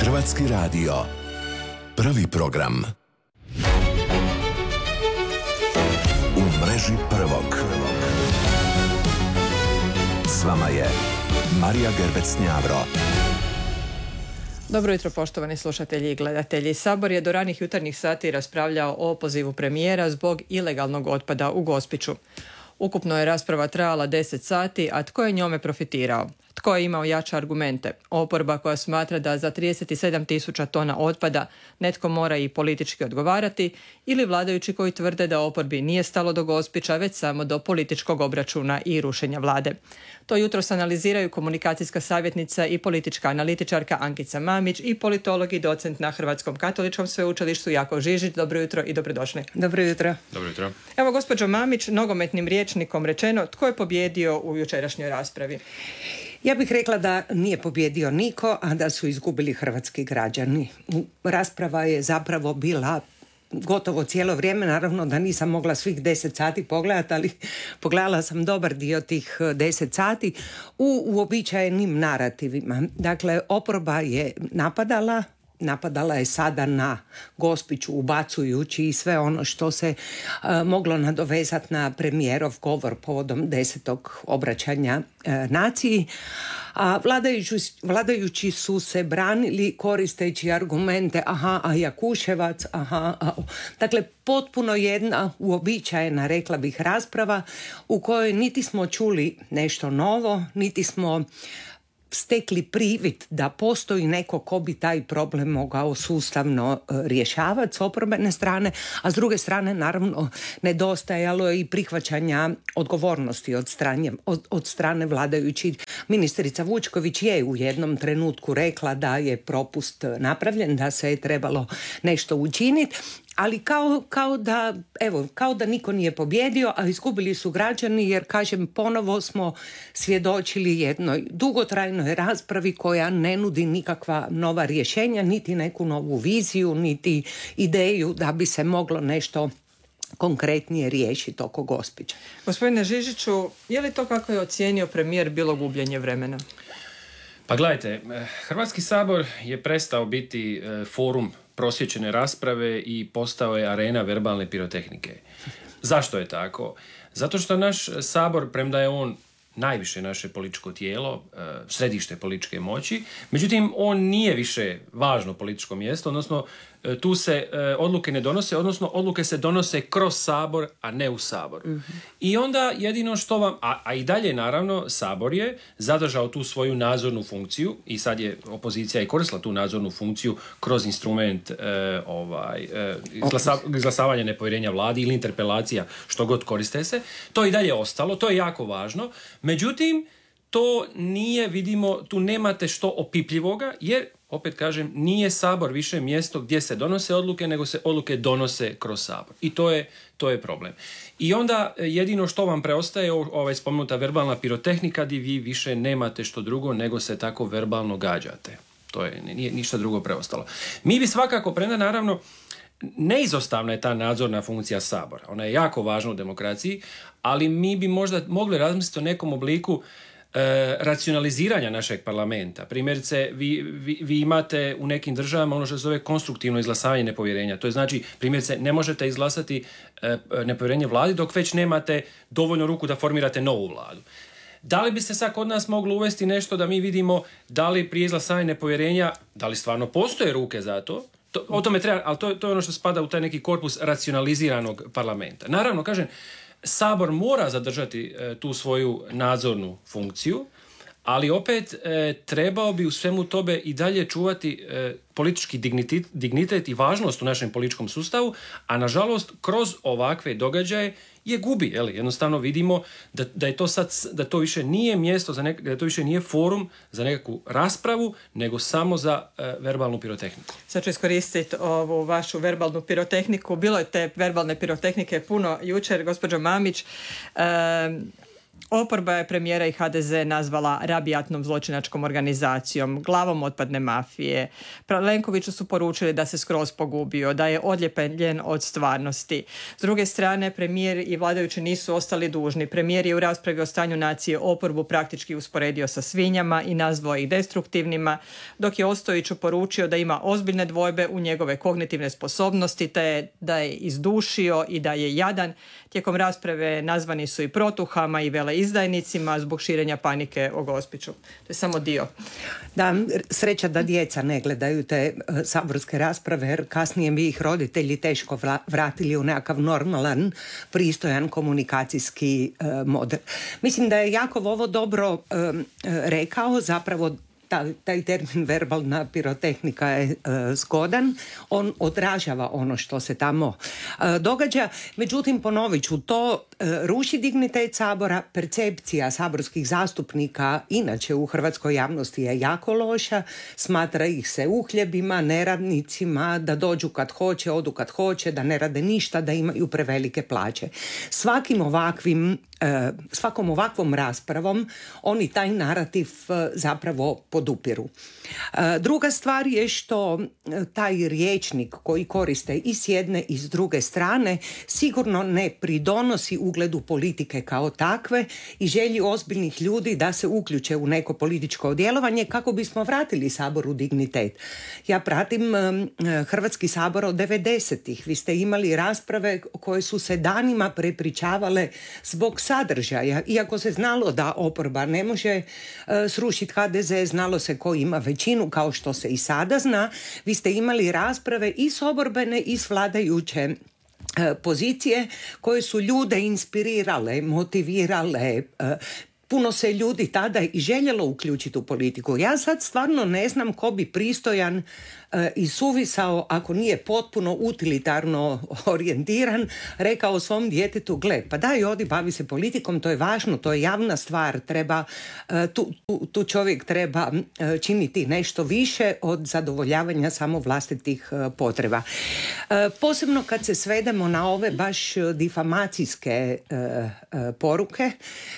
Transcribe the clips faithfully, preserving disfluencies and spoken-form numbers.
Hrvatski radio. Prvi program. U mreži prvog. S vama je Marija Gerbec-Njavro. Dobro jutro, poštovani slušatelji i gledatelji. Sabor je do ranih jutarnjih sati raspravljao o opozivu premijera zbog ilegalnog otpada u Gospiću. Ukupno je rasprava trajala deset sati, a tko je njome profitirao? Tko je imao jače argumente? Oporba koja smatra da za trideset sedam tisuća tona otpada netko mora i politički odgovarati, ili vladajući koji tvrde da oporbi nije stalo do Gospića, već samo do političkog obračuna i rušenja vlade. To jutros analiziraju komunikacijska savjetnica i politička analitičarka Ankica Mamić i politolog i docent na Hrvatskom katoličkom sveučilištu Jakov Žižić. Dobro jutro i dobrodošli. Dobro jutro. Dobro jutro. Evo, gospođo Mamić, nogometnim rječnikom rečeno, tko je pobjedio u jučerašnjoj raspravi? Ja bih rekla da nije pobjedio niko, a da su izgubili hrvatski građani. Rasprava je zapravo bila gotovo cijelo vrijeme, naravno da nisam mogla svih deset sati pogledati, ali pogledala sam dobar dio tih deset sati u uobičajenim narativima. Dakle, oporba je napadala, napadala je sada na Gospiću, ubacujući i sve ono što se uh, moglo nadovezati na premijerov govor povodom desetog obraćanja uh, naciji. A vladajući, vladajući su se branili koristeći argumente aha, a Jakuševac, aha, a... Dakle, potpuno jedna uobičajena, rekla bih, rasprava u kojoj niti smo čuli nešto novo, niti smo stekli privid da postoji neko ko bi taj problem mogao sustavno rješavati s oporbene strane, a s druge strane naravno nedostajalo je i prihvaćanja odgovornosti od strane, od, od strane vladajućih. Ministrica Vučković je u jednom trenutku rekla da je propust napravljen, da se je trebalo nešto učiniti, ali kao, kao da, evo, kao da niko nije pobjedio, a izgubili su građani, jer, kažem, ponovo smo svjedočili jednoj dugotrajnoj raspravi koja ne nudi nikakva nova rješenja, niti neku novu viziju, niti ideju da bi se moglo nešto konkretnije riješiti oko Gospića. Gospodine Žižiću, je li to, kako je ocijenio premijer, bilo gubljenje vremena? Pa gledajte, Hrvatski sabor je prestao biti forum prosvjećene rasprave i postao je arena verbalne pirotehnike. Zašto je tako? Zato što naš sabor, premda je on najviše naše političko tijelo, središte političke moći, međutim on nije više važno političko mjesto, odnosno tu se odluke ne donose, odnosno odluke se donose kroz sabor, a ne u saboru. Mm-hmm. I onda jedino što vam, a, a i dalje naravno sabor je zadržao tu svoju nadzornu funkciju i sad je opozicija i koristila tu nadzornu funkciju kroz instrument e, ovaj, e, izglasa, izglasavanja nepovjerenja vladi ili interpelacija, što god koriste se. To je i dalje ostalo, to je jako važno. Međutim, to nije, vidimo, tu nemate što opipljivoga, jer, opet kažem, nije sabor više mjesto gdje se donose odluke, nego se odluke donose kroz sabor. I to je, to je problem. I onda jedino što vam preostaje, ovaj spomenuta verbalna pirotehnika, gdje vi više nemate što drugo, nego se tako verbalno gađate. To je, nije ništa drugo preostalo. Mi bi svakako, premda naravno, neizostavna je ta nadzorna funkcija sabora. Ona je jako važna u demokraciji, ali mi bi možda mogli razmisliti o nekom obliku e, racionaliziranja našeg parlamenta. Primjerice, vi, vi, vi imate u nekim državama ono što se zove konstruktivno izglasavanje nepovjerenja. To je znači, primjerice, ne možete izglasati e, nepovjerenje vladi dok već nemate dovoljno ruku da formirate novu vladu. Da li bi se sad kod nas moglo uvesti nešto da mi vidimo da li prije izglasavanja nepovjerenja, da li stvarno postoje ruke za to? To, o tome treba, ali to, to je ono što spada u taj neki korpus racionaliziranog parlamenta. Naravno, kažem, sabor mora zadržati e, tu svoju nadzornu funkciju, ali opet e, trebao bi u svemu tobe i dalje čuvati e, politički dignitet, dignitet i važnost u našem političkom sustavu, a nažalost kroz ovakve događaje je gubi. Jel? Jednostavno vidimo da, da je to sad, da to više nije mjesto, za nek, da to više nije forum za nekakvu raspravu, nego samo za e, verbalnu pirotehniku. Sad ću iskoristiti ovu vašu verbalnu pirotehniku. Bilo je te verbalne pirotehnike puno jučer, gospođo Mamić. E, Oporba je premijera i ha de ze nazvala rabijatnom zločinačkom organizacijom, glavom otpadne mafije. Plenkoviću su poručili da se skroz pogubio, da je odljepljen od stvarnosti. S druge strane, premijer i vladajući nisu ostali dužni. Premijer je u raspravi o stanju nacije oporbu praktički usporedio sa svinjama i nazvao ih destruktivnima, dok je Ostojiću poručio da ima ozbiljne dvojbe u njegove kognitivne sposobnosti, te da je izdušio i da je jadan. Tijekom rasprave nazvani su i protuhama i veleizdajnicima zbog širenja panike o Gospiću. To je samo dio. Da, sreća da djeca ne gledaju te uh, saborske rasprave, jer kasnije bi ih roditelji teško vra- vratili u nekakav normalan, pristojan komunikacijski uh, model. Mislim da je Jakov ovo dobro uh, rekao, zapravo taj, taj termin verbalna pirotehnika je uh, zgodan, on odražava ono što se tamo uh, događa. Međutim, ponovit ću, to uh, ruši dignitet Sabora, percepcija saborskih zastupnika inače u hrvatskoj javnosti je jako loša, smatra ih se uhljebima, neradnicima, da dođu kad hoće, odu kad hoće, da ne rade ništa, da imaju prevelike plaće. Svakim ovakvim svakom ovakvom raspravom oni taj narativ zapravo podupiru. Druga stvar je što taj rječnik koji koriste i s jedne i s druge strane sigurno ne pridonosi ugledu politike kao takve i želji ozbiljnih ljudi da se uključe u neko političko djelovanje kako bismo vratili Saboru dignitet. Ja pratim Hrvatski sabor od devedesetih. Vi ste imali rasprave koje su se danima prepričavale zbog sadržaja. Iako se znalo da oporba ne može uh, srušiti ha de ze, znalo se ko ima većinu, kao što se i sada zna. Vi ste imali rasprave i s oporbene i s vladajuće uh, pozicije koje su ljude inspirirale, motivirale. Uh, Puno se ljudi tada i željelo uključiti u politiku. Ja sad stvarno ne znam ko bi pristojan e, i suvisao, ako nije potpuno utilitarno orijentiran, rekao svom djetetu, gle, pa daj odi, bavi se politikom, to je važno, to je javna stvar, treba, e, tu, tu, tu čovjek treba e, činiti nešto više od zadovoljavanja samo vlastitih e, potreba. E, posebno kad se svedemo na ove baš difamacijske e, e, poruke,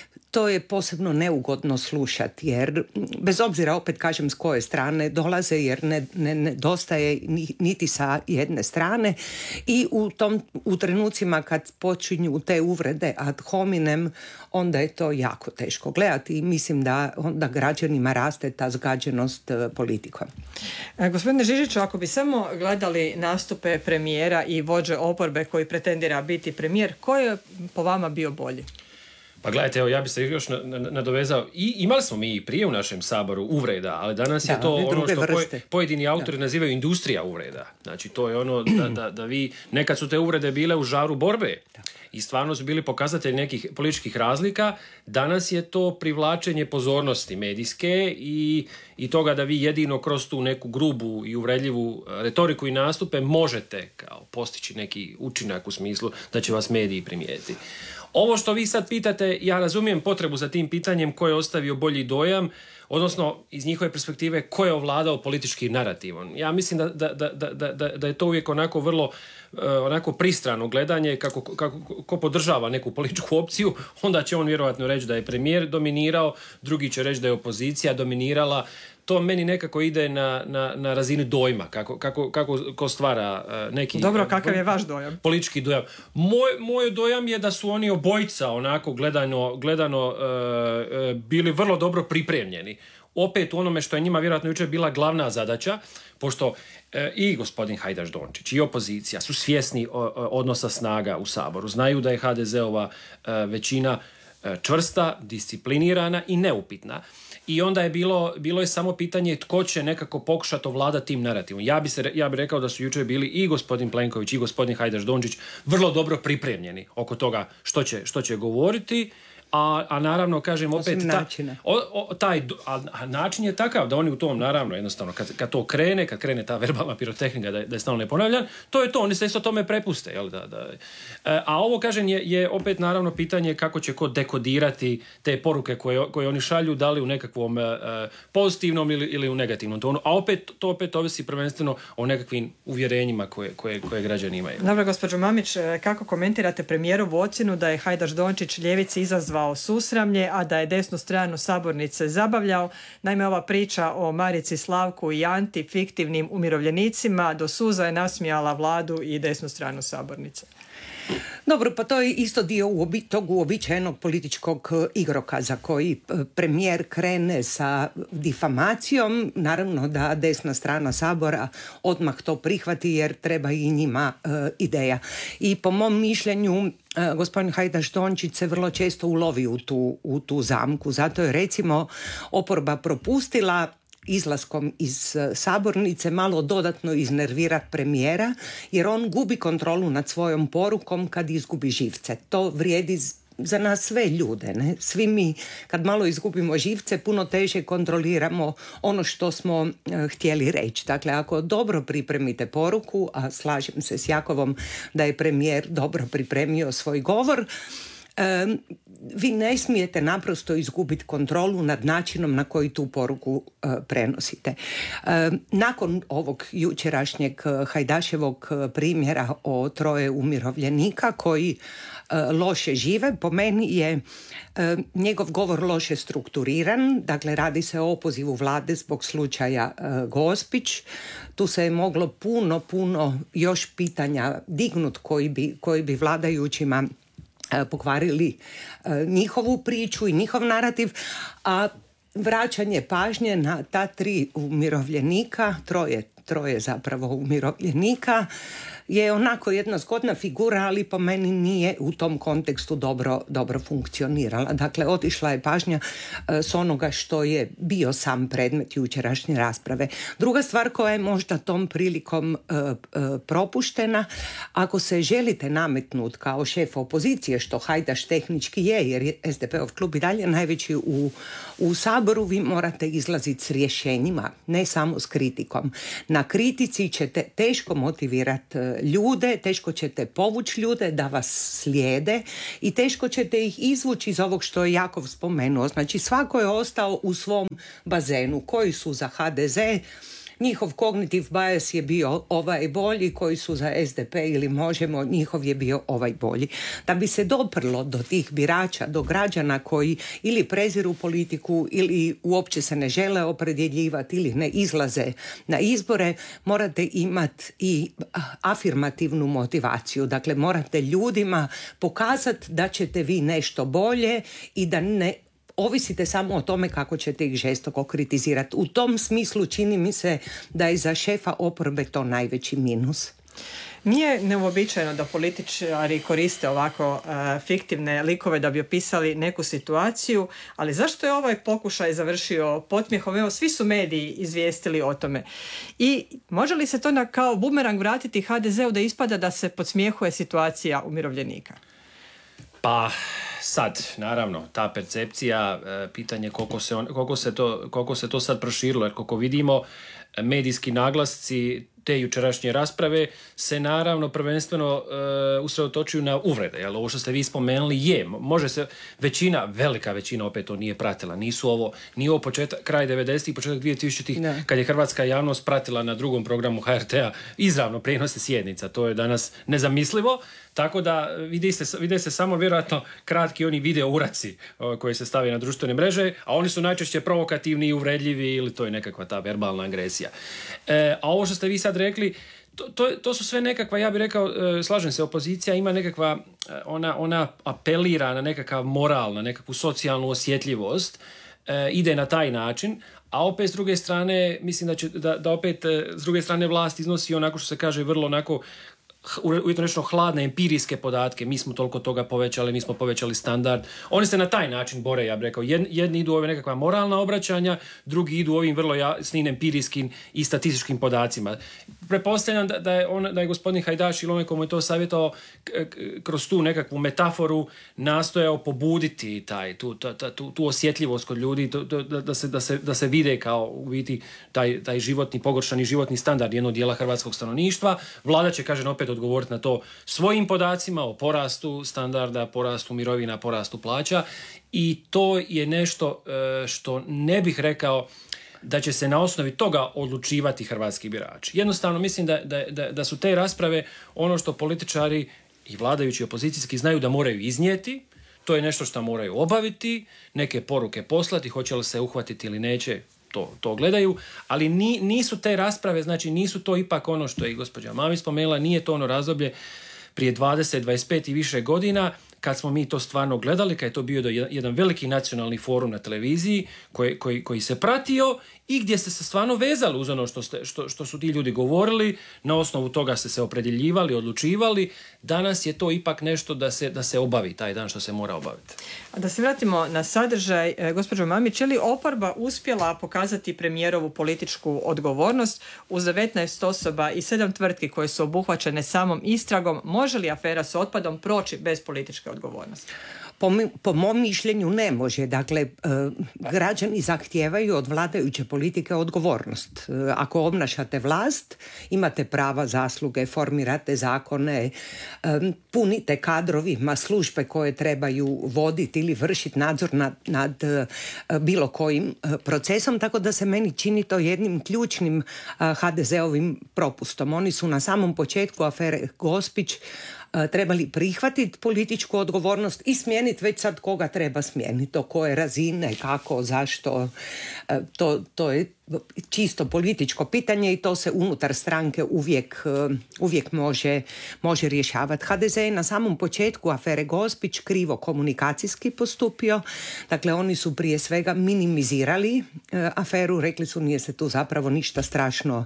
to je posebno neugodno slušati, jer bez obzira, opet kažem, s koje strane dolaze, jer ne, ne, ne dostaje niti sa jedne strane i u, tom, u trenucima kad počinju te uvrede ad hominem, onda je to jako teško gledati i mislim da onda građanima raste ta zgađenost politikom. E, gospodine Žižiću, ako bi samo gledali nastupe premijera i vođe oporbe koji pretendira biti premijer, koji je po vama bio bolji? Pa gledajte, evo ja bih se još nadovezao. I imali smo mi i prije u našem Saboru uvreda, ali danas da, je to ono što vrste. Pojedini autori da. nazivaju industrija uvreda. Znači to je ono da, da, da vi, nekad su te uvrede bile u žaru borbe da. i stvarno su bili pokazatelji nekih političkih razlika. Danas je to privlačenje pozornosti medijske i, i toga da vi jedino kroz tu neku grubu i uvredljivu retoriku i nastupe možete kao postići neki učinak u smislu da će vas mediji primijetiti. Ovo što vi sad pitate, ja razumijem potrebu za tim pitanjem ko je ostavio bolji dojam, odnosno iz njihove perspektive ko je ovladao političkim narativom. Ja mislim da, da, da, da, da, da je to uvijek onako vrlo uh, onako pristrano gledanje, kako, kako ko podržava neku političku opciju, onda će on vjerojatno reći da je premijer dominirao, drugi će reći da je opozicija dominirala. To meni nekako ide na, na, na razini dojma, kako, kako, kako ko stvara uh, neki... Dobro, kakav je vaš dojam? Politički dojam. Moj, moj dojam je da su oni obojica onako gledano, gledano uh, uh, bili vrlo dobro pripremljeni. Opet u onome što je njima vjerojatno jučer bila glavna zadaća, pošto uh, i gospodin Hajdaš Dončić i opozicija su svjesni uh, odnosa snaga u Saboru. Znaju da je ha de zeova uh, većina uh, čvrsta, disciplinirana i neupitna. I onda je bilo, bilo je samo pitanje tko će nekako pokušati ovladati tim narativom. Ja bi, se, ja bi rekao da su jučer bili i gospodin Plenković i gospodin Hajdaš Dončić vrlo dobro pripremljeni oko toga što će, što će govoriti. A, a naravno, kažem, opet ta, o, o, taj, a, a način je takav da oni u tom, naravno, jednostavno, kad, kad to krene, kad krene ta verbalna pirotehnika, da, da je stalno ne ponavljan, to je to, oni se isto tome prepuste. Jel, da, da. E, a ovo, kažem, je, je opet, naravno, pitanje kako će ko dekodirati te poruke koje, koje oni šalju, da li u nekakvom e, pozitivnom ili, ili u negativnom tonu. A opet, to opet ovisi prvenstveno o nekakvim uvjerenjima koje, koje, koje građani imaju. Dobro, gospođo Mamić, kako komentirate premijerovu ocjenu da je Hajdaš Dončić ljevici izazvao izazvao susramlje, a da je desnu stranu sabornice zabavljao. Naime, ova priča o Marici, Slavku i Anti, fiktivnim umirovljenicima, do suza je nasmijala vladu i desnu stranu sabornice. Dobro, pa to je isto dio uobi, tog uobičajenog političkog igrokaza koji premijer krene sa difamacijom. Naravno da desna strana Sabora odmah to prihvati jer treba i njima uh, ideja. I po mom mišljenju uh, gospodin Hajdaš Dončić se vrlo često ulovi u tu, u tu zamku. Zato je recimo oporba propustila izlaskom iz sabornice malo dodatno iznervirati premijera, jer on gubi kontrolu nad svojom porukom kad izgubi živce. To vrijedi za nas sve ljude, ne? Svi mi kad malo izgubimo živce puno teže kontroliramo ono što smo uh, htjeli reći. Dakle, ako dobro pripremite poruku, a slažem se s Jakovom da je premijer dobro pripremio svoj govor, Um, vi ne smijete naprosto izgubiti kontrolu nad načinom na koji tu poruku uh, prenosite. Um, nakon ovog jučerašnjeg uh, Hajdaševog uh, primjera o troje umirovljenika koji uh, loše žive, po meni je uh, njegov govor loše strukturiran. Dakle, radi se o opozivu vlade zbog slučaja uh, Gospić. Tu se je moglo puno, puno još pitanja dignut koji bi, koji bi vladajućima pokvarili njihovu priču i njihov narativ, a vraćanje pažnje na ta tri umirovljenika, troje, troje zapravo umirovljenika, je onako jedna zgodna figura, ali po meni nije u tom kontekstu dobro, dobro funkcionirala. Dakle, otišla je pažnja e, s onoga što je bio sam predmet jučerašnje rasprave. Druga stvar koja je možda tom prilikom e, e, propuštena, ako se želite nametnuti kao šef opozicije, što Hajdaš tehnički je, jer je es de pe-ov klub i dalje najveći u, u Saboru, vi morate izlaziti s rješenjima, ne samo s kritikom. Na kritici ćete teško motivirati ljude, teško ćete povući ljude da vas slijede i teško ćete ih izvući iz ovog što je Jakov spomenuo. Znači, svako je ostao u svom bazenu. Koji su za ha de ze, njihov kognitiv bias je bio ovaj bolji, koji su za es de pe ili Možemo, njihov je bio ovaj bolji. Da bi se doprlo do tih birača, do građana koji ili preziru politiku ili uopće se ne žele opredjeljivati ili ne izlaze na izbore, morate imati i afirmativnu motivaciju. Dakle, morate ljudima pokazati da ćete vi nešto bolje i da ne ovisite samo o tome kako ćete ih žestoko kritizirati. U tom smislu čini mi se da je za šefa oporbe to najveći minus. Nije neuobičajeno da političari koriste ovako uh, fiktivne likove da bi opisali neku situaciju, ali zašto je ovaj pokušaj završio podsmjehom? Evo, svi su mediji izvijestili o tome. I može li se to na, kao bumerang vratiti ha de ze-u da ispada da se podsmjehuje situacija umirovljenika? Pa sad, naravno, ta percepcija, pitanje koliko se, on, koliko se, to, koliko se to sad proširilo, jer koliko vidimo, medijski naglasci te jučerašnje rasprave se naravno prvenstveno uh, usredotočuju na uvrede. Jel? Ovo što ste vi spomenuli je, može se, većina, velika većina opet to nije pratila. Nisu ovo, nije ovo početak, kraj devedesetih, početak dvije-tisućitih, kad je hrvatska javnost pratila na drugom programu ha er te-a izravno prenose sjednica. To je danas nezamislivo, tako da vide se, vide se samo vjerojatno kratki oni video uraci uh, koji se stave na društvene mreže, a oni su najčešće provokativni i uvredljivi ili to je nekakva ta verbalna agresija. E, a ovo što ste vi sad rekli, to, to, to su sve nekakva, ja bih rekao, slažem se, opozicija ima nekakva, ona, ona apelira na nekakav moral, na nekakvu socijalnu osjetljivost, e, ide na taj način, a opet s druge strane, mislim da, će, da, da opet s druge strane vlast iznosi onako što se kaže vrlo onako uvjetno rečeno hladne empirijske podatke, mi smo toliko toga povećali, mi smo povećali standard. Oni se na taj način bore, ja bih rekao. Jedni idu ove nekakva moralna obraćanja, drugi idu ovim vrlo jasnim empirijskim i statističkim podacima. Pretpostavljam da, da, je on, da je gospodin Hajdaš ili onaj komu je to savjetovao kroz tu nekakvu metaforu nastojao pobuditi taj, tu, tu, tu, tu osjetljivost kod ljudi, tu, tu, da, se, da, se, da se vide kao u biti taj, taj životni, pogoršani životni standard jednog dijela hrvatskog stanovništva. Vlada će, kažem, opet odgovoriti na to svojim podacima o porastu standarda, porastu mirovina, porastu plaća i to je nešto što ne bih rekao da će se na osnovi toga odlučivati hrvatski birači. Jednostavno mislim da, da, da, da su te rasprave ono što političari i vladajući i opozicijski znaju da moraju iznijeti. To je nešto što moraju obaviti, neke poruke poslati, hoće li se uhvatiti ili neće, to, to gledaju, ali ni, nisu te rasprave, znači nisu to ipak ono što je i gospođa Mamić spomenula, nije to ono razdoblje prije dvadeset, dvadeset pet i više godina, kad smo mi to stvarno gledali, kad je to bio jedan veliki nacionalni forum na televiziji koji, koji, koji se pratio i gdje ste se stvarno vezali uz ono što, ste, što, što su ti ljudi govorili, na osnovu toga ste se opredjeljivali, odlučivali. Danas je to ipak nešto da se, da se obavi taj dan što se mora obaviti. A da se vratimo na sadržaj, gospođo Mamić, je li oporba uspjela pokazati premijerovu političku odgovornost uz devetnaest osoba i sedam tvrtki koje su obuhvaćene samom istragom? Može li afera s otpadom proći bez političke odgovornosti? Po, po mom mišljenju ne može. Dakle, e, građani zahtijevaju od vladajuće politike odgovornost. E, ako obnašate vlast, imate prava, zasluge, formirate zakone, e, punite kadrovima službe koje trebaju voditi ili vršiti nadzor nad, nad e, bilo kojim e, procesom, tako da se meni čini to jednim ključnim e, ha de ze-ovim propustom. Oni su na samom početku afere Gospić trebali prihvatiti političku odgovornost i smijeniti već sad koga treba smijeniti, do koje razine, kako, zašto. To, to je čisto političko pitanje i to se unutar stranke uvijek, uvijek može, može rješavati. ha de ze je na samom početku afere Gospić krivo komunikacijski postupio. Dakle, oni su prije svega minimizirali aferu, rekli su nije se tu zapravo ništa strašno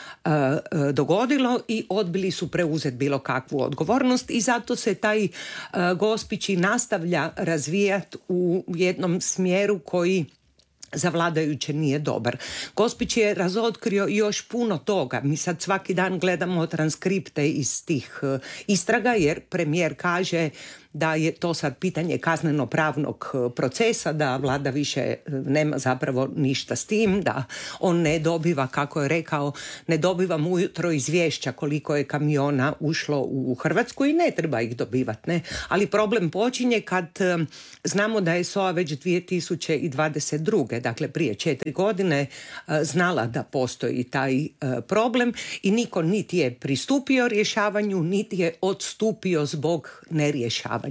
dogodilo i odbili su preuzeti bilo kakvu odgovornost i zato se taj Gospić i nastavlja razvijati u jednom smjeru koji za vladajuće nije dobar. Gospić je razotkrio još puno toga. Mi sad svaki dan gledamo transkripte iz tih istraga jer premijer kaže da je to sad pitanje kazneno-pravnog procesa, da vlada više nema zapravo ništa s tim, da on ne dobiva, kako je rekao, ne dobivamo ujutro izvješća koliko je kamiona ušlo u Hrvatsku i ne treba ih dobivati, ne? Ali problem počinje kad znamo da je S O A već dvije tisuće dvadeset druge, dakle prije četiri godine, znala da postoji taj problem i niko niti je pristupio rješavanju, niti je odstupio zbog nerješavanja.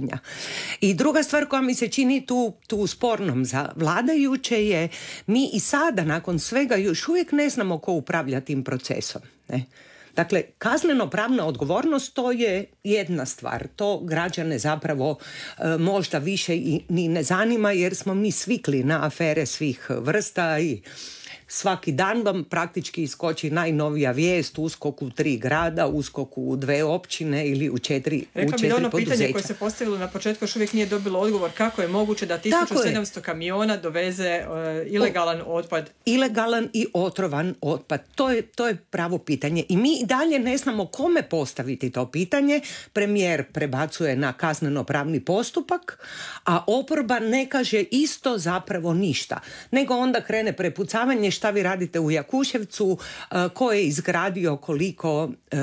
I druga stvar koja mi se čini tu, tu spornom za vladajuće je mi i sada nakon svega još uvijek ne znamo ko upravlja tim procesom. Ne? Dakle, kazneno-pravna odgovornost to je jedna stvar. To građane zapravo e, možda više i ni ne zanima jer smo mi svikli na afere svih vrsta i svaki dan vam praktički iskoči najnovija vijest, USKOK u tri grada, USKOK u dve općine ili u četiri, Rekla u četiri bi ono poduzeća. pitanje koje se postavilo na početku još uvijek nije dobilo odgovor kako je moguće da tisuću sedamsto kamiona doveze uh, ilegalan o, otpad. Ilegalan i otrovan otpad. To je, to je pravo pitanje. I mi i dalje ne znamo kome postaviti to pitanje. Premijer prebacuje na kazneno-pravni postupak, a oporba ne kaže isto zapravo ništa. Nego onda krene prepucavanje šta vi radite u Jakuševcu, ko je izgradio koliko e,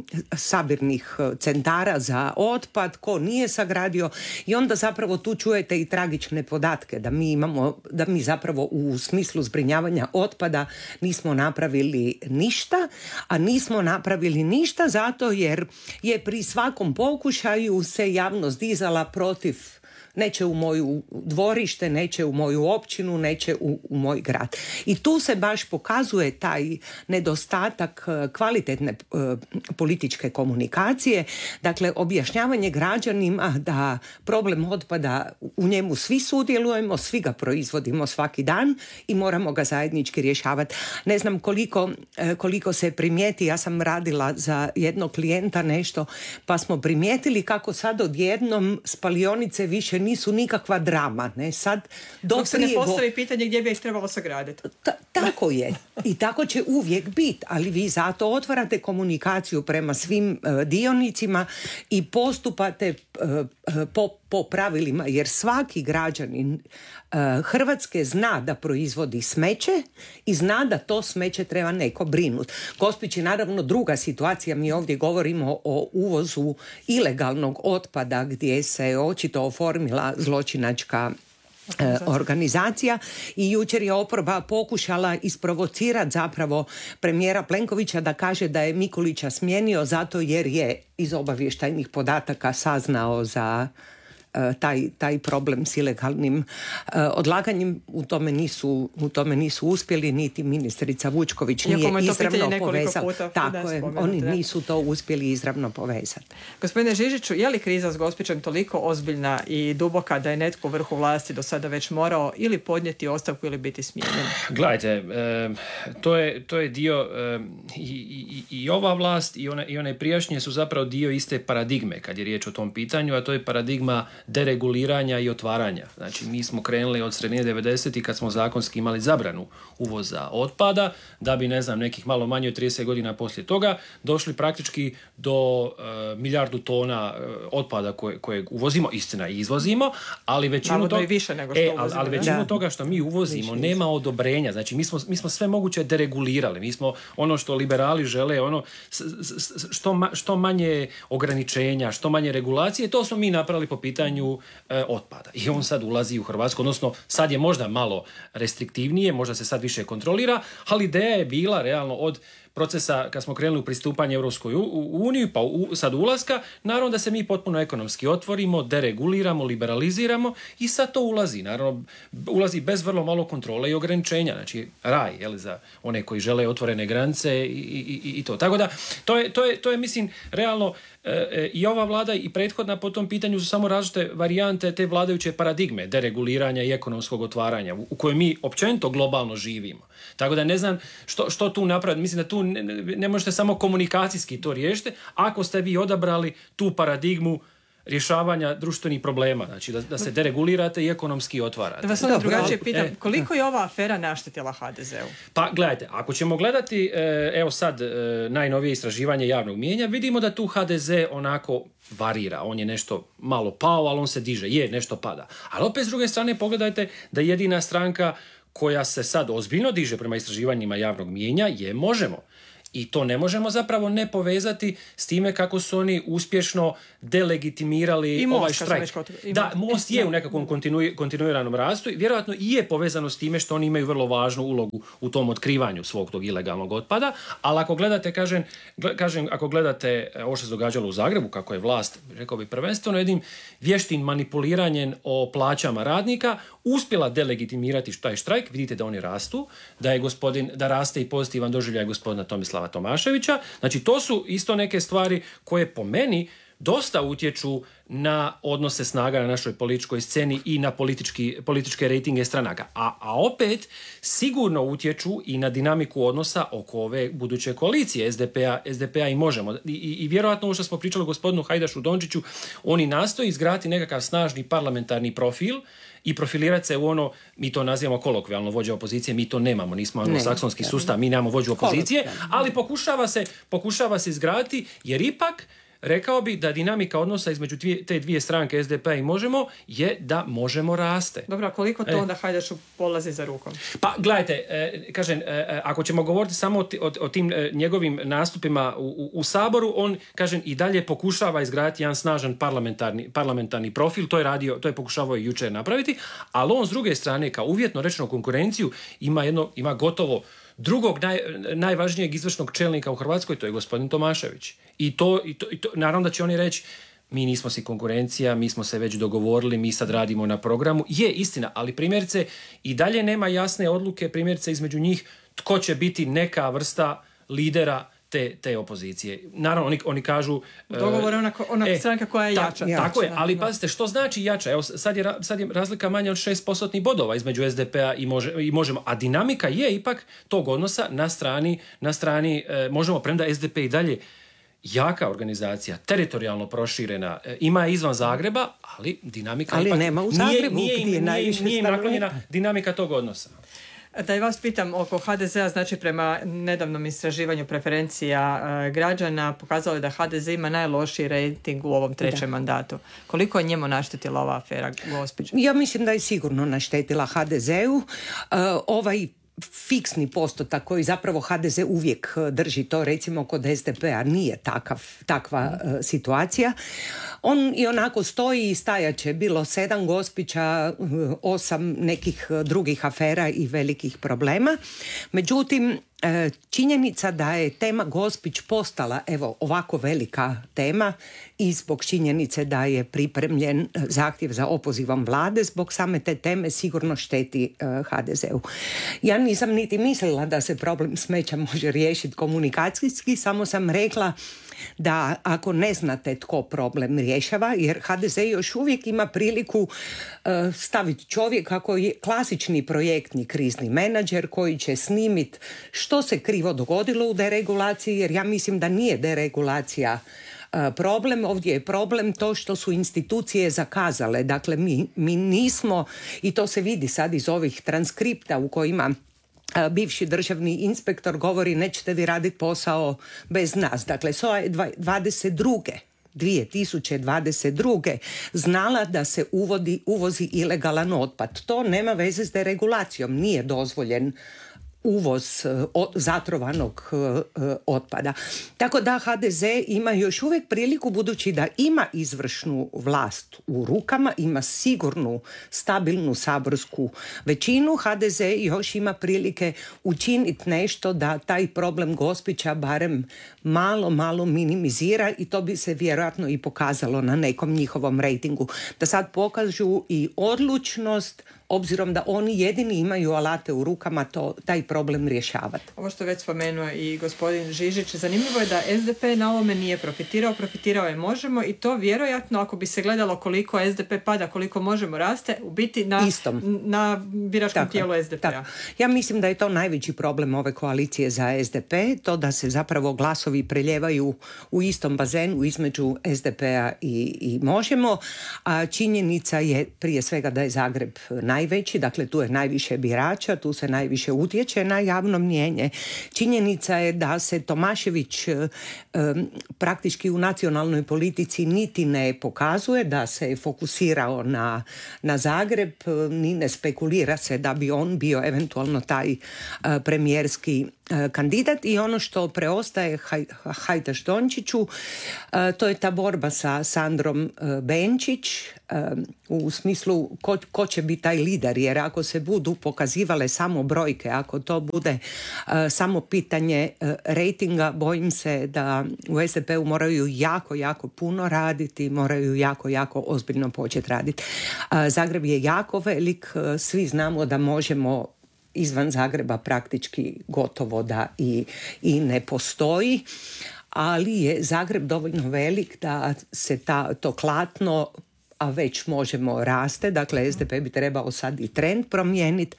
sabirnih centara za otpad, ko nije sagradio i onda zapravo tu čujete i tragične podatke da mi imamo, da mi zapravo u smislu zbrinjavanja otpada nismo napravili ništa, a nismo napravili ništa zato jer je pri svakom pokušaju se javnost dizala protiv neće u moju dvorište, neće u moju općinu, neće u, u moj grad. I tu se baš pokazuje taj nedostatak kvalitetne uh, političke komunikacije, dakle objašnjavanje građanima da problem otpada u njemu svi sudjelujemo, svi ga proizvodimo svaki dan i moramo ga zajednički rješavati. Ne znam koliko, uh, koliko se primijeti, ja sam radila za jednog klijenta nešto, pa smo primijetili kako sad odjednom spalionice više nisu nikakva drama. Ne? Sad, dok se ne postavi pitanje gdje bi ih trebalo sagraditi. Ta, tako je. I tako će uvijek biti. Ali vi zato otvarate komunikaciju prema svim uh, dionicima i postupate uh, uh, po, po pravilima. Jer svaki građanin uh, Hrvatske zna da proizvodi smeće i zna da to smeće treba neko brinuti. Gospić je naravno druga situacija. Mi ovdje govorimo o uvozu ilegalnog otpada gdje se očito oformila zločinačka organizacija. organizacija i jučer je oporba pokušala isprovocirati zapravo premijera Plenkovića da kaže da je Mikulića smijenio zato jer je iz obavještajnih podataka saznao za taj, taj problem s ilegalnim odlaganjem. U tome nisu, u tome nisu uspjeli, niti ministrica Vučković nije izravno povezala. Tako je, oni da. nisu to uspjeli izravno povezati. Gospodine Žižiću, je li kriza s Gospićem toliko ozbiljna i duboka da je netko u vrhu vlasti do sada već morao ili podnijeti ostavku ili biti smijenjen? Gledajte, e, to, je, to je dio e, i, i, i ova vlast i one, i one prijašnje su zapravo dio iste paradigme kad je riječ o tom pitanju, a to je paradigma dereguliranja i otvaranja. Znači, mi smo krenuli od sredine devedesetih kad smo zakonski imali zabranu uvoza otpada, da bi, ne znam, nekih malo manje od trideset godina poslije toga došli praktički do e, milijardu tona e, otpada koje, kojeg uvozimo, istina i izvozimo, ali većinu, to... više nego što e, uvozimo, ali, ali većinu toga što mi uvozimo više nema odobrenja. Znači, mi smo, mi smo sve moguće deregulirali. Mi smo ono što liberali žele, ono što, ma, što manje ograničenja, što manje regulacije, to smo mi napravili po pitanju e, otpada. I on sad ulazi u Hrvatsku, odnosno sad je možda malo restriktivnije, možda se sad više kontrolira, ali ideja je bila realno od procesa kad smo krenuli u pristupanje Europskoj uniji, pa u, sad ulaska, naravno da se mi potpuno ekonomski otvorimo, dereguliramo, liberaliziramo i sad to ulazi. Naravno, ulazi bez vrlo malo kontrole i ograničenja. Znači, raj, jel, za one koji žele otvorene granice i, i, i to. Tako da, to je, to je, to je mislim, realno e, i ova vlada i prethodna po tom pitanju su samo različite varijante te vladajuće paradigme dereguliranja i ekonomskog otvaranja u, u kojoj mi općenito globalno živimo. Tako da ne znam što, što tu napraviti. Mislim da tu ne, ne možete samo komunikacijski to riješiti ako ste vi odabrali tu paradigmu rješavanja društvenih problema. Znači da, da se deregulirate i ekonomski otvarate. Da vas onda drugačije pitam, e, koliko je ova afera naštetila ha de zeu? Pa gledajte, ako ćemo gledati evo sad najnovije istraživanje javnog mijenja, vidimo da tu ha de ze onako varira. On je nešto malo pao, ali on se diže. Je, nešto pada. Ali opet s druge strane pogledajte da jedina stranka koja se sad ozbiljno diže prema istraživanjima javnog mijenja je Možemo. I to ne možemo zapravo ne povezati s time kako su oni uspješno delegitimirali most, ovaj štrajk. Da, Most je u nekakvom kontinu, kontinuiranom rastu i vjerojatno i je povezano s time što oni imaju vrlo važnu ulogu u tom otkrivanju svog tog ilegalnog otpada, ali ako gledate, kažem, kažem ako gledate ovo što se događalo u Zagrebu, kako je vlast, rekao bi prvenstveno jednim vještim manipuliranjem o plaćama radnika, uspjela delegitimirati taj štrajk, vidite da oni rastu, da je gospodin, da raste i pozitivan doživljaj gospodina Tomislava Tomaševića. Znači, to su isto neke stvari koje po meni dosta utječu na odnose snaga na našoj političkoj sceni i na politički, političke rejtinge stranaka. A, a opet sigurno utječu i na dinamiku odnosa oko ove buduće koalicije es de pe a, es de pe a i Možemo. I, i, i vjerojatno ovo što smo pričali gospodinu Hajdašu Dončiću, oni nastoji izgraditi nekakav snažni parlamentarni profil i profilirati se u ono, mi to nazivamo kolokvijalno vođa opozicije, mi to nemamo, nismo anglosaksonski sustav, mi nemamo vođu opozicije, ali pokušava se, pokušava se izgraditi, jer ipak rekao bi da dinamika odnosa između dvije, te dvije stranke es de pe a i Možemo je da Možemo raste. Dobro, a koliko to e. onda Hajdašu polazi za rukom? Pa gledajte, e, kažem, e, ako ćemo govoriti samo o, o, o tim e, njegovim nastupima u, u, u Saboru, on, kažem, i dalje pokušava izgraditi jedan snažan parlamentarni, parlamentarni profil, to je radio, to je pokušavao i jučer napraviti, ali on s druge strane, kao uvjetno rečeno konkurenciju, ima jedno, ima gotovo drugog naj, najvažnijeg izvršnog čelnika u Hrvatskoj, to je gospodin Tomašević. I to, i to, i to, naravno da će oni reći, mi nismo si konkurencija, mi smo se već dogovorili, mi sad radimo na programu. Je istina, ali primjerice i dalje nema jasne odluke, primjerice između njih, tko će biti neka vrsta lidera te, te opozicije. Naravno, oni, oni kažu... Dogovor je ona, ona e, stranka koja je ta, jača. Tako jača, je, ali da. Pazite, što znači jača? Evo, sad je, sad je razlika manja od šest postotnih bodova između es de pe a i, može, i Možemo. A dinamika je ipak tog odnosa na strani, na strani e, Možemo, premda es de pe i dalje jaka organizacija, teritorijalno proširena, e, ima izvan Zagreba, ali dinamika ali ipak nema u Zagrebu, nije, gdje nije, je najviše nije naklonjena stanovnika. Dinamika tog odnosa. Da i vas pitam oko ha de zea, znači prema nedavnom istraživanju preferencija e, građana pokazalo je da ha de ze ima najlošiji rejting u ovom trećem da. mandatu. Koliko je njemu naštetila ova afera, Gospić? Ja mislim da je sigurno naštetila ha de zeu. Uh, ovaj fiksni postotak koji zapravo ha de ze uvijek drži, to recimo kod es de pe a nije takav, takva uh, situacija. On i onako stoji i stajaće, bilo sedam Gospića, osam nekih drugih afera i velikih problema. Međutim, činjenica da je tema Gospić postala evo ovako velika tema i zbog činjenice da je pripremljen zahtjev za opozivom vlade, zbog same te teme sigurno šteti ha de zeu. Ja nisam niti mislila da se problem smeća može riješiti komunikacijski, samo sam rekla da ako ne znate tko problem rješava, jer ha de ze još uvijek ima priliku uh, staviti čovjeka koji je klasični projektni krizni menadžer koji će snimiti što se krivo dogodilo u deregulaciji, jer ja mislim da nije deregulacija uh, problem. Ovdje je problem to što su institucije zakazale. Dakle, mi, mi nismo, i to se vidi sad iz ovih transkripta u kojima bivši državni inspektor govori nećete vi raditi posao bez nas. Dakle, S O A je dvadeset druge dvije tisuće dvadeset druge znala da se uvodi, uvozi ilegalan otpad. To nema veze s deregulacijom, nije dozvoljen uvoz uh, zatrovanog uh, otpada. Tako da ha de ze ima još uvijek priliku, budući da ima izvršnu vlast u rukama, ima sigurnu, stabilnu saborsku većinu, ha de ze još ima prilike učiniti nešto da taj problem Gospića barem malo, malo minimizira i to bi se vjerojatno i pokazalo na nekom njihovom rejtingu. Da sad pokažu i odlučnost, obzirom da oni jedini imaju alate u rukama to, taj problem rješavati. Ovo što već spomenuo i gospodin Žižić, zanimljivo je da es de pe na ovome nije profitirao, profitirao je Možemo i to vjerojatno ako bi se gledalo koliko es de pe pada, koliko Možemo raste, u biti na, na biračkom tako, tijelu es de pe-a. Tako. Ja mislim da je to najveći problem ove koalicije za es de pe, to da se zapravo glasovi preljevaju u istom bazenu između es de pe-a i, i Možemo, a činjenica je prije svega da je Zagreb naj najveći, dakle tu je najviše birača, tu se najviše utječe na javno mnijenje. Činjenica je da se Tomašević um, praktički u nacionalnoj politici niti ne pokazuje, da se je fokusirao na, na Zagreb, ni ne spekulira se da bi on bio eventualno taj uh, premijerski uh, kandidat i ono što preostaje Haj, Hajdaš Dončiću, uh, to je ta borba sa Sandrom uh, Benčić, um, u smislu ko, ko će biti taj lider, jer ako se budu pokazivale samo brojke, ako to bude uh, samo pitanje uh, rejtinga, bojim se da u es de pe-u moraju jako, jako puno raditi, moraju jako, jako ozbiljno početi raditi. Uh, Zagreb je jako velik, uh, svi znamo da Možemo izvan Zagreba praktički gotovo da i, i ne postoji, ali je Zagreb dovoljno velik da se ta, to klatno, a već Možemo raste, dakle es de pe bi trebao sad i trend promijeniti.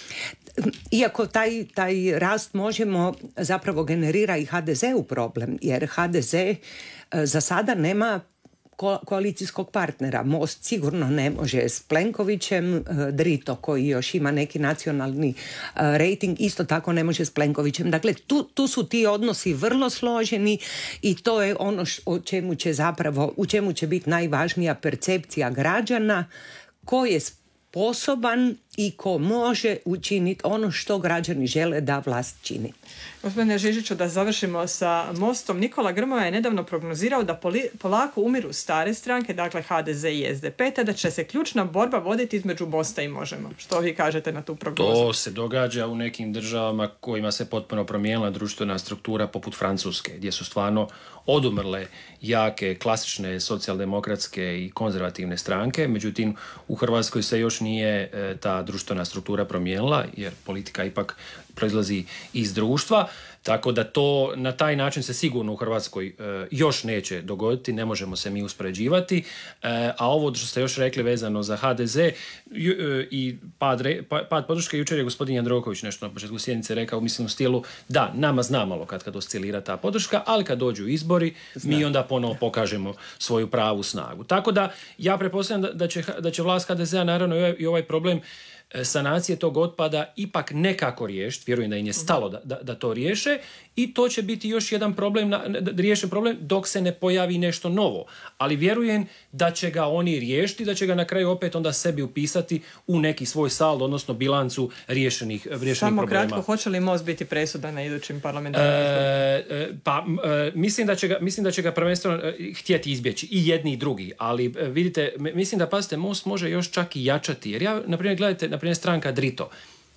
Iako taj, taj rast Možemo zapravo generira i ha de ze-u problem, jer ha de ze za sada nema ko- koalicijskog partnera. Most sigurno ne može s Plenkovićem, Drito koji još ima neki nacionalni uh, rejting isto tako ne može s Plenkovićem. Dakle, tu, tu su ti odnosi vrlo složeni i to je ono š- o čemu će zapravo, u čemu će biti najvažnija percepcija građana, ko je sposoban i ko može učiniti ono što građani žele da vlast čini. Gospodine Žižiću, da završimo sa Mostom. Nikola Grmoja je nedavno prognozirao da poli, polako umiru stare stranke, dakle ha de ze i es de pe, te da će se ključna borba voditi između Mosta i Možemo. Što vi kažete na tu prognozu? To se događa u nekim državama kojima se potpuno promijenila društvena struktura poput Francuske, gdje su stvarno odumrle jake, klasične socijaldemokratske i konzervativne stranke. Međutim, u Hrvatskoj se još nije e, ta društvena struktura promijenila, jer politika ipak proizlazi iz društva, tako da to na taj način se sigurno u Hrvatskoj e, još neće dogoditi, ne možemo se mi uspoređivati, e, a ovo što ste još rekli vezano za ha de ze ju, e, i pad, re, pa, pad podrške, jučer je gospodin Jandroković nešto na početku sjednice rekao, mislim u stilu, da, nama zna malo kad kad oscilira ta podrška, ali kad dođu izbori, zna. Mi onda ponovo pokažemo svoju pravu snagu. Tako da ja pretpostavljam da, da, će, da će vlast ha de ze-a naravno i ovaj, i ovaj problem sanacije tog otpada ipak nekako riješiti, vjerujem da im je stalo da, da, da to riješe i to će biti još jedan problem, na, da riješe problem dok se ne pojavi nešto novo, ali vjerujem da će ga oni riješiti, da će ga na kraju opet onda sebi upisati u neki svoj saldo, odnosno bilancu riješenih, riješenih Samo problema. Samo kratko, hoće li Most biti presudan na idućim parlamentarnim e, e, pa e, mislim, da će ga, mislim da će ga prvenstveno e, htjeti izbjeći i jedni i drugi, ali e, vidite, mislim da pazite, Most može još čak i jačati, jer ja, na primjer, gledajte, na primjer stranka Drito,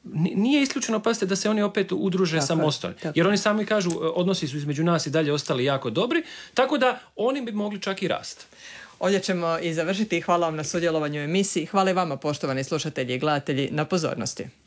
nije isključeno, pazite, da se oni opet udruže sa Mostom. Jer oni sami kažu, odnosi su između nas i dalje ostali jako dobri, tako da oni bi mogli čak i rast. Ovdje ćemo i završiti. Hvala vam na sudjelovanju u emisiji. Hvala i vama, poštovani slušatelji i gledatelji, na pozornosti.